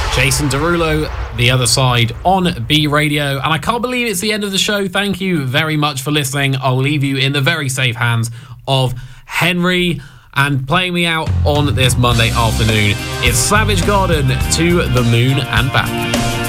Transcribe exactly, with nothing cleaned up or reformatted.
Jason Derulo, The Other Side on B Radio. And I can't believe it's the end of the show. Thank you very much for listening. I'll leave you in the very safe hands of Henry. And playing me out on this Monday afternoon, it's Savage Garden, To the Moon and Back.